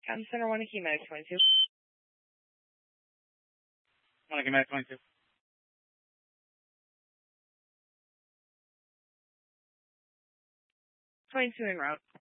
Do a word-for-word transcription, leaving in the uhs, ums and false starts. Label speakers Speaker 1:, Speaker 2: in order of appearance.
Speaker 1: Um, Center one, key medic twenty-two.
Speaker 2: One key medic twenty-two.
Speaker 1: twenty-two en route.